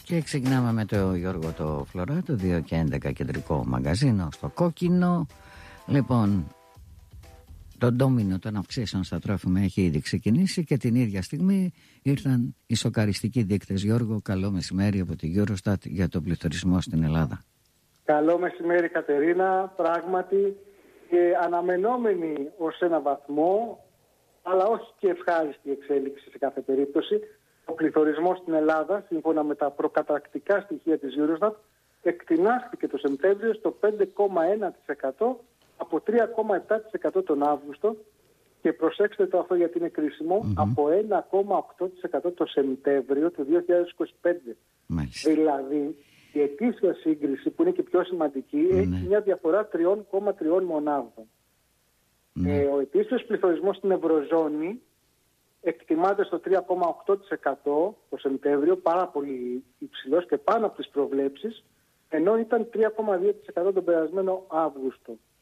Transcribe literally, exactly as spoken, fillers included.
Και ξεκινάμε με το Γιώργο το Φλωρά, το δύο και έντεκα κεντρικό μαγαζίνο στο κόκκινο. Λοιπόν, το ντόμινο των αυξήσεων στα τρόφιμα έχει ήδη ξεκινήσει και την ίδια στιγμή ήρθαν οι σοκαριστικοί δείκτες. Γιώργο, καλό μεσημέρι από τη Eurostat για τον πληθωρισμό στην Ελλάδα. Καλό μεσημέρι, Κατερίνα. Πράγματι και αναμενόμενη ως ένα βαθμό, αλλά όχι και ευχάριστη εξέλιξη σε κάθε περίπτωση. Ο πληθωρισμός στην Ελλάδα, σύμφωνα με τα προκαταρκτικά στοιχεία της Eurostat, εκτινάχθηκε το Σεπτέμβριο στο πέντε κόμμα ένα τοις εκατό από τρία κόμμα επτά τοις εκατό τον Αύγουστο και προσέξτε το αυτό γιατί είναι κρίσιμο, mm-hmm. από ένα κόμμα οκτώ τοις εκατό το Σεπτέμβριο του δύο χιλιάδες είκοσι πέντε. Μάλιστα. Δηλαδή η ετήσια σύγκριση που είναι και πιο σημαντική mm-hmm. έχει μια διαφορά τρία κόμμα τρία μονάδων. Mm-hmm. Ε, ο ετήσιος πληθωρισμός στην Ευρωζώνη εκτιμάται στο τρία κόμμα οκτώ τοις εκατό το Σεπτέμβριο, πάρα πολύ υψηλός και πάνω από τις προβλέψεις, ενώ ήταν τρία κόμμα δύο τοις εκατό τον περασμένο Αύγουστο.